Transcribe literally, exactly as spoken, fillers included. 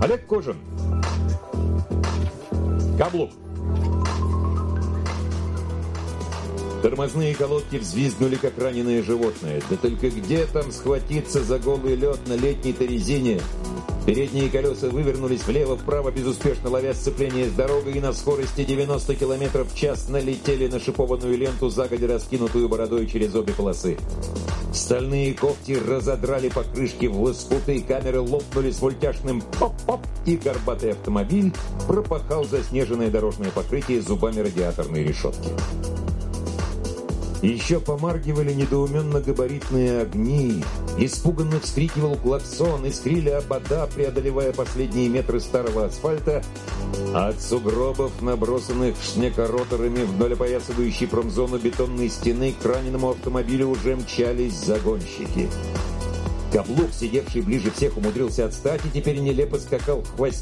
Олег Кожин. Каблук. Тормозные колодки взвизгнули, как раненое животное. Да только где там схватиться за голый лед на летней-то резине? Передние колеса вывернулись влево-вправо, безуспешно ловя сцепление с дорогой, и на скорости девяносто километров в час налетели на шипованную ленту, загодя раскинутую бородой через обе полосы. Стальные когти разодрали покрышки в лоскуты, камеры лопнули с мультяшным поп-поп, и горбатый автомобиль пропахал заснеженное дорожное покрытие зубами радиаторной решетки. Еще помаргивали недоуменно габаритные огни, испуганно вскрикивал клаксон, искрили обода, преодолевая последние метры старого асфальта, а от сугробов, набросанных снегороторами вдоль опоясывающей промзону бетонной стены, к раненому автомобилю уже мчались загонщики. Каблук, сидевший ближе всех, умудрился отстать и теперь нелепо скакал в хвосте